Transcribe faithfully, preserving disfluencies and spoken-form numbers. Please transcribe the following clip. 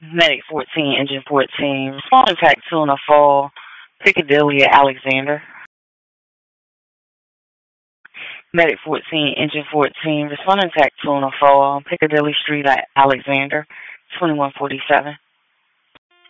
Medic fourteen, Engine fourteen. Responding Pack two on a fall. Piccadilly at Alexander. Medic fourteen, Engine fourteen. Responding Pack two on a fall. Piccadilly Street at Alexander. twenty-one forty-seven.